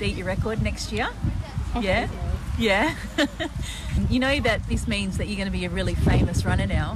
beat your record next year? Yeah? Yeah. You know that this means that you're going to be a really famous runner now.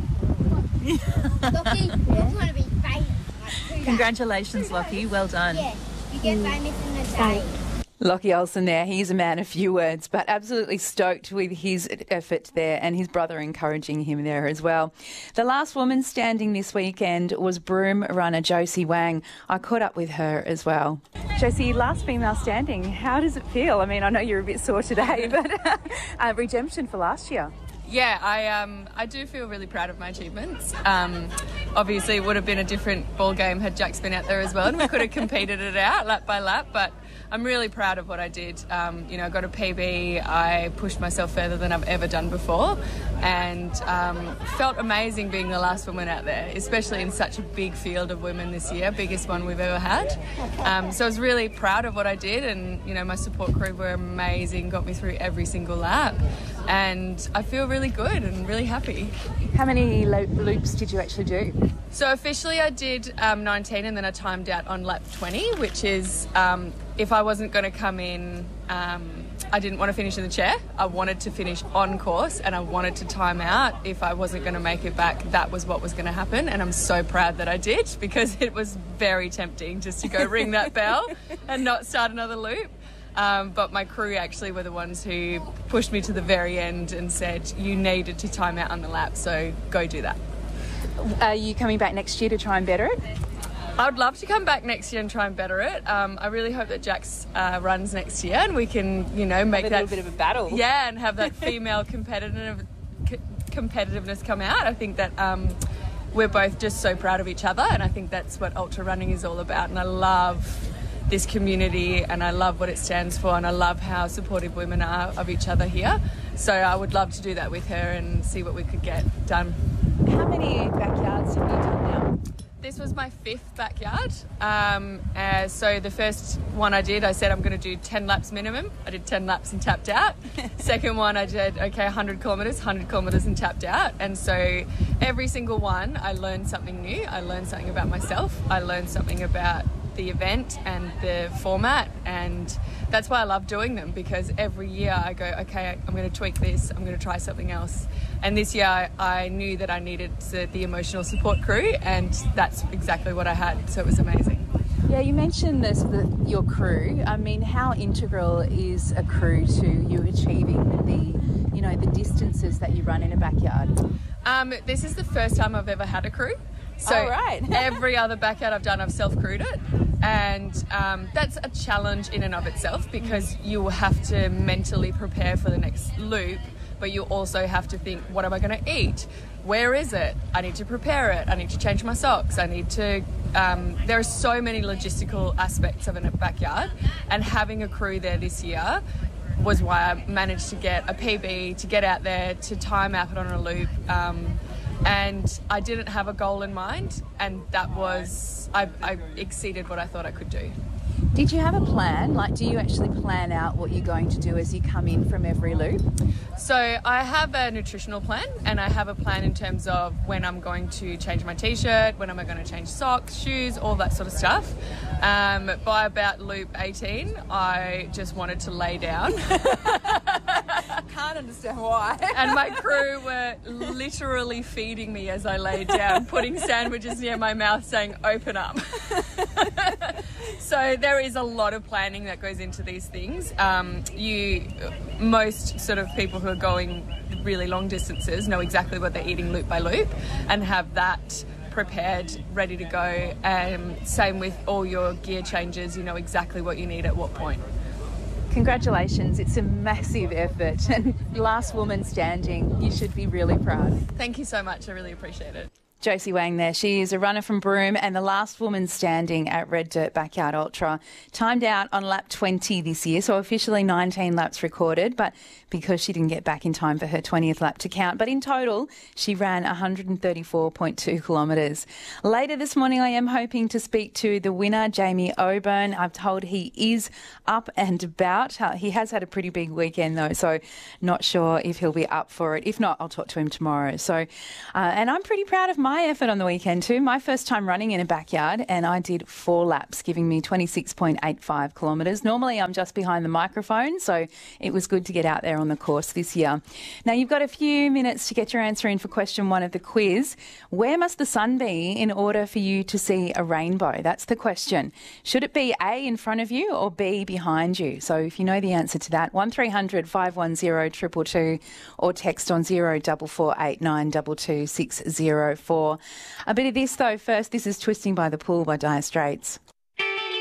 Lockie, you want to be famous. Like, Congratulations, Lockie. Well done. Yeah, you get famous in a day. Lockie Olsen there, he's a man of few words, but absolutely stoked with his effort there and his brother encouraging him there as well. The last woman standing this weekend was Broome runner Josie Wang. I caught up with her as well. Josie, last female standing, how does it feel? I mean, I know you're a bit sore today, but redemption for last year. Yeah, I do feel really proud of my achievements. Obviously, it would have been a different ball game had Jack's been out there as well, and we could have competed it out lap by lap, but I'm really proud of what I did. I got a PB, I pushed myself further than I've ever done before, and felt amazing being the last woman out there, especially in such a big field of women this year, biggest one we've ever had. So I was really proud of what I did, and my support crew were amazing, got me through every single lap, and I feel really good and really happy. How many loops did you actually do? So officially I did 19, and then I timed out on lap 20, which is if I wasn't going to come in, I didn't want to finish in the chair. I wanted to finish on course, and I wanted to time out. If I wasn't going to make it back, that was what was going to happen, and I'm so proud that I did, because it was very tempting just to go ring that bell and not start another loop. But my crew actually were the ones who pushed me to the very end and said, you needed to time out on the lap, so go do that. Are you coming back next year to try and better it? I would love to come back next year and try and better it. I really hope that Jax runs next year, and we can, make a little bit of a battle. Yeah, and have that female competitiveness come out. I think that we're both just so proud of each other, and I think that's what ultra running is all about. And I love this community, and I love what it stands for, and I love how supportive women are of each other here. So I would love to do that with her and see what we could get done. How many backyards have you done now? This was my 5th backyard. So the first one I did, I said I'm going to do 10 laps minimum. I did 10 laps and tapped out. Second one I did, 100 kilometres and tapped out. And so every single one, I learned something new. I learned something about myself. I learned something about the event and the format, and that's why I love doing them, because every year I go, okay, I'm going to tweak this, I'm going to try something else. And this year I knew that I needed the emotional support crew, and that's exactly what I had, so it was amazing. Yeah, you mentioned your crew. I mean, how integral is a crew to you achieving the distances that you run in a backyard? This is the first time I've ever had a crew. So every other backyard I've done, I've self-crewed it. And that's a challenge in and of itself, because you will have to mentally prepare for the next loop, but you also have to think, what am I going to eat? Where is it? I need to prepare it. I need to change my socks. I need to... there are so many logistical aspects of a backyard, and having a crew there this year was why I managed to get a PB, to get out there, to time out on a loop. And I didn't have a goal in mind, and that was, I exceeded what I thought I could do. Did you have a plan? Like, do you actually plan out what you're going to do as you come in from every loop? So I have a nutritional plan, and I have a plan in terms of when I'm going to change my t-shirt, when am I going to change socks, shoes, all that sort of stuff. By about loop 18, I just wanted to lay down. Can't understand why. And my crew were literally feeding me as I laid down, putting sandwiches near my mouth saying, open up. So there is a lot of planning that goes into these things. Most sort of people who are going really long distances know exactly what they're eating loop by loop, and have that prepared, ready to go. Same with all your gear changes, you know exactly what you need at what point. Congratulations, it's a massive effort, and last woman standing, you should be really proud. Thank you so much, I really appreciate it. Josie Wang there. She is a runner from Broome and the last woman standing at Red Dirt Backyard Ultra. Timed out on lap 20 this year, so officially 19 laps recorded, but because she didn't get back in time for her 20th lap to count. But in total, she ran 134.2 kilometres. Later this morning, I am hoping to speak to the winner, Jamie Oburn. I'm told he is up and about. He has had a pretty big weekend, though, so not sure if he'll be up for it. If not, I'll talk to him tomorrow. So, and I'm pretty proud of my effort on the weekend too. My first time running in a backyard, and I did 4 laps, giving me 26.85 kilometres. Normally I'm just behind the microphone, so it was good to get out there on the course this year. Now, you've got a few minutes to get your answer in for question 1 of the quiz. Where must the sun be in order for you to see a rainbow? That's the question. Should it be A, in front of you, or B, behind you? So if you know the answer to that, 1300 510 222 or text on 0448 922 604. A bit of this though first. This is Twisting by the Pool by Dire Straits.